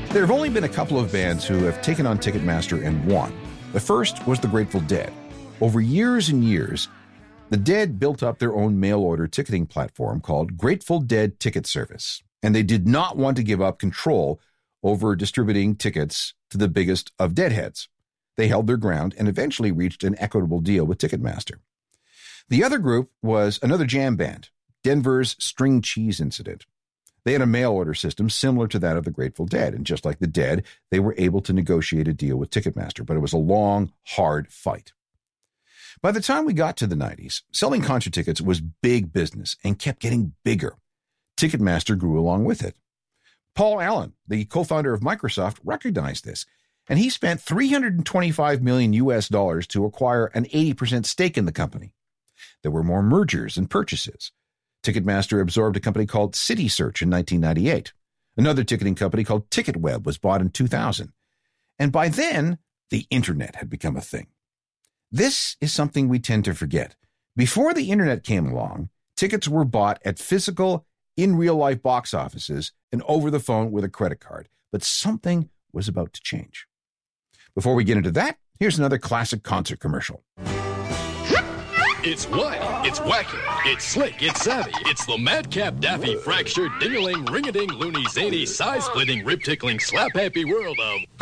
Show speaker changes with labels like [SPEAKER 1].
[SPEAKER 1] There have only been a couple of bands who have taken on Ticketmaster and won. The first was the Grateful Dead. Over years and years, the Dead built up their own mail-order ticketing platform called Grateful Dead Ticket Service, and they did not want to give up control over distributing tickets to the biggest of Deadheads. They held their ground and eventually reached an equitable deal with Ticketmaster. The other group was another jam band, Denver's String Cheese Incident. They had a mail-order system similar to that of the Grateful Dead, and just like the Dead, they were able to negotiate a deal with Ticketmaster, but it was a long, hard fight. By the time we got to the 90s, selling concert tickets was big business and kept getting bigger. Ticketmaster grew along with it. Paul Allen, the co-founder of Microsoft, recognized this, and he spent $325 million to acquire an 80% stake in the company. There were more mergers and purchases. Ticketmaster absorbed a company called CitySearch in 1998. Another ticketing company called TicketWeb was bought in 2000. And by then, the internet had become a thing. This is something we tend to forget. Before the internet came along, tickets were bought at physical, in real-life box offices and over the phone with a credit card. But something was about to change. Before we get into that, here's another classic concert commercial.
[SPEAKER 2] It's wild, it's wacky, it's slick, it's savvy. It's the madcap, daffy, fractured, ding-a-ling, ring-a-ding, loony, zany, size-splitting, rib-tickling, slap-happy world of